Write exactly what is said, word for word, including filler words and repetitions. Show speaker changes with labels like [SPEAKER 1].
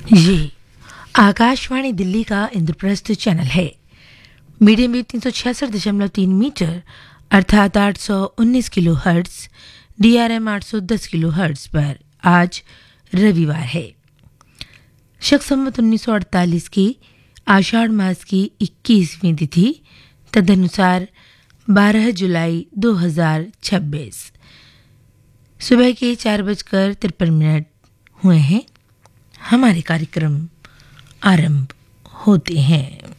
[SPEAKER 1] ये आकाशवाणी दिल्ली का इंद्रप्रस्थ चैनल है। मीडियम वेव तीन सौ छियासठ दशमलव तीन मीटर अर्थात आठ सौ उन्नीस kilo hertz, D R M आठ सौ दस किलो हर्ट्ज पर आज रविवार है। शक संवत उन्नीस सौ अड़तालीस की आषाढ़ मास की इक्कीसवीं तिथि तदनुसार बारह जुलाई दो हजार छब्बीस सुबह के चार बजकर तिरपन मिनट हुए हैं। हमारे कार्यक्रम आरंभ होते हैं।